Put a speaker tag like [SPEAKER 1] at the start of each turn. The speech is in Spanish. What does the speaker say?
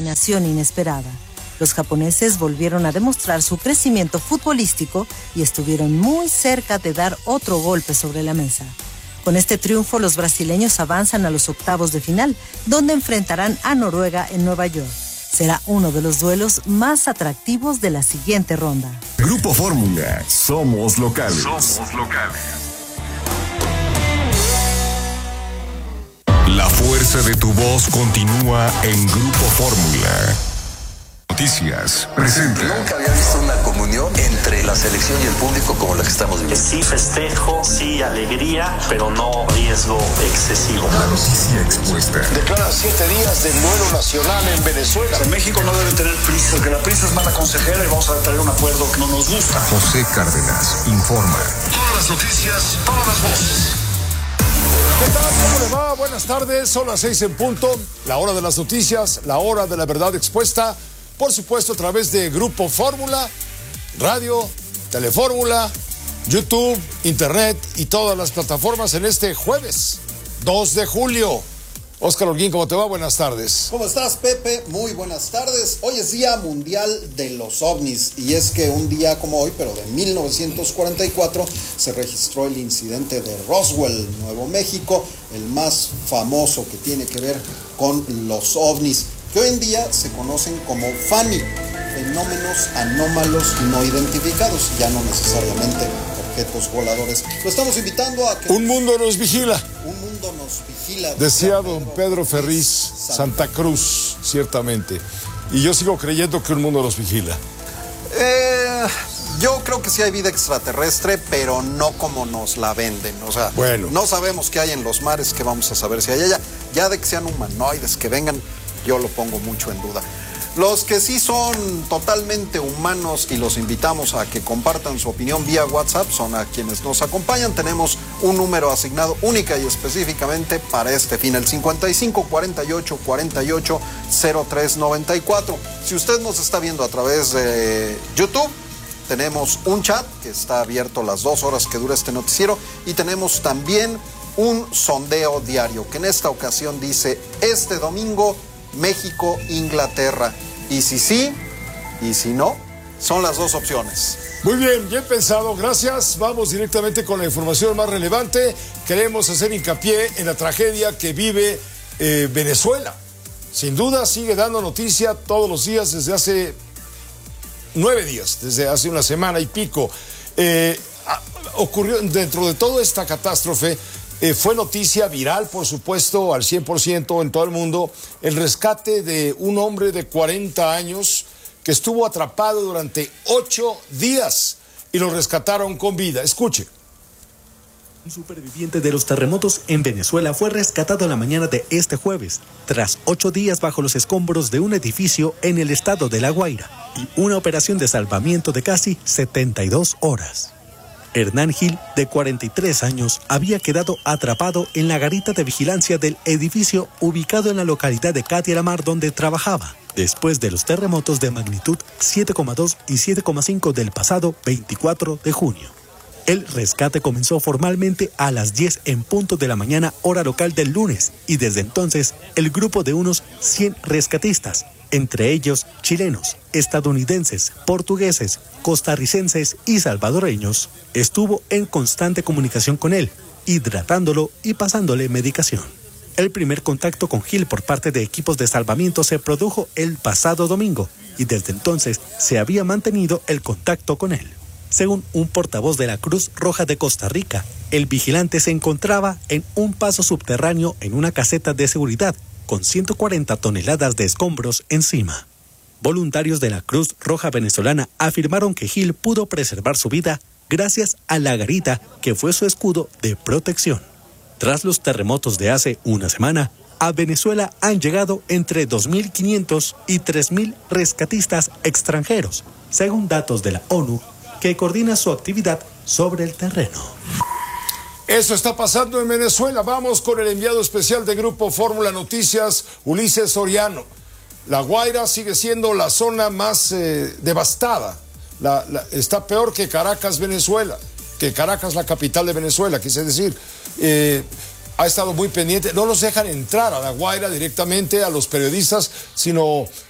[SPEAKER 1] dominación inesperada. Los japoneses volvieron a demostrar su crecimiento futbolístico y estuvieron muy cerca de dar otro golpe sobre la mesa. Con este triunfo, los brasileños avanzan a los octavos de final, donde enfrentarán a Noruega en Nueva York. Será uno de los duelos más atractivos de la siguiente ronda.
[SPEAKER 2] Grupo Fórmula, somos locales.
[SPEAKER 3] Somos locales.
[SPEAKER 2] La fuerza de tu voz continúa en Grupo Fórmula. Noticias presenta.
[SPEAKER 4] Nunca había visto una comunión entre la selección y el público como la que estamos viviendo.
[SPEAKER 5] Sí festejo, sí alegría, pero no riesgo excesivo.
[SPEAKER 2] La noticia expuesta.
[SPEAKER 6] Declaran 7 días de duelo nacional en Venezuela.
[SPEAKER 7] En México no debe tener prisa, porque la prisa es mala consejera y vamos a traer un acuerdo que no nos gusta.
[SPEAKER 2] José Cárdenas informa.
[SPEAKER 3] Todas las noticias, todas las voces.
[SPEAKER 6] ¿Qué tal? ¿Cómo le va? Buenas tardes, son las 6 en punto. La hora de las noticias, la hora de la verdad expuesta. Por supuesto, a través de Grupo Fórmula, radio, Telefórmula, YouTube, Internet y todas las plataformas en este jueves, 2 de julio. Óscar Holguín, ¿cómo te va? Buenas tardes.
[SPEAKER 8] ¿Cómo estás, Pepe? Muy buenas tardes. Hoy es Día Mundial de los OVNIs y es que un día como hoy, pero de 1944, se registró el incidente de Roswell, Nuevo México, el más famoso que tiene que ver con los OVNIs, que hoy en día se conocen como FANI, fenómenos anómalos no identificados, ya no necesariamente objetos voladores. Lo estamos invitando a que...
[SPEAKER 6] Un mundo nos vigila.
[SPEAKER 8] Un mundo nos vigila.
[SPEAKER 6] Decía don Pedro Ferriz, Santa Cruz, ciertamente. Y yo sigo creyendo que un mundo nos vigila.
[SPEAKER 8] Yo creo que sí hay vida extraterrestre, pero no como nos la venden. O sea,
[SPEAKER 6] bueno,
[SPEAKER 8] no sabemos qué hay en los mares, que vamos a saber si hay allá. Ya de que sean humanoides, que vengan, yo lo pongo mucho en duda. Los que sí son totalmente humanos y los invitamos a que compartan su opinión vía WhatsApp son a quienes nos acompañan. Tenemos un número asignado única y específicamente para este fin, el 55 48 48 03 94. Si usted nos está viendo a través de YouTube, tenemos un chat que está abierto las 2 horas que dura este noticiero y tenemos también un sondeo diario que en esta ocasión dice: este domingo México, Inglaterra. Y si sí, y si no, son las 2 opciones.
[SPEAKER 6] Muy bien pensado, gracias. Vamos directamente con la información más relevante. Queremos hacer hincapié en la tragedia que vive Venezuela. Sin duda sigue dando noticia todos los días desde hace 9 días, desde hace una semana y pico. Ocurrió dentro de toda esta catástrofe. Fue noticia viral, por supuesto, al 100% en todo el mundo, el rescate de un hombre de 40 años que estuvo atrapado durante 8 días y lo rescataron con vida. Escuche.
[SPEAKER 9] Un superviviente de los terremotos en Venezuela fue rescatado la mañana de este jueves, tras 8 días bajo los escombros de un edificio en el estado de La Guaira y una operación de salvamiento de casi 72 horas. Hernán Gil, de 43 años, había quedado atrapado en la garita de vigilancia del edificio ubicado en la localidad de Catia la Mar, donde trabajaba, después de los terremotos de magnitud 7,2 y 7,5 del pasado 24 de junio. El rescate comenzó formalmente a las 10 en punto de la mañana, hora local del lunes, y desde entonces el grupo de unos 100 rescatistas, entre ellos chilenos, estadounidenses, portugueses, costarricenses y salvadoreños, estuvo en constante comunicación con él, hidratándolo y pasándole medicación. El primer contacto con Gil por parte de equipos de salvamiento se produjo el pasado domingo y desde entonces se había mantenido el contacto con él. Según un portavoz de la Cruz Roja de Costa Rica, el vigilante se encontraba en un paso subterráneo en una caseta de seguridad con 140 toneladas de escombros encima. Voluntarios de la Cruz Roja venezolana afirmaron que Gil pudo preservar su vida gracias a la garita que fue su escudo de protección. Tras los terremotos de hace una semana, a Venezuela han llegado entre 2.500 y 3.000 rescatistas extranjeros, según datos de la ONU, que coordina su actividad sobre el terreno.
[SPEAKER 6] Eso está pasando en Venezuela. Vamos con el enviado especial de Grupo Fórmula Noticias, Ulises Soriano. La Guaira sigue siendo la zona más devastada. Está peor que Caracas, Venezuela. Que Caracas, la capital de Venezuela, quise decir. Ha estado muy pendiente. No los dejan entrar a La Guaira directamente a los periodistas, sino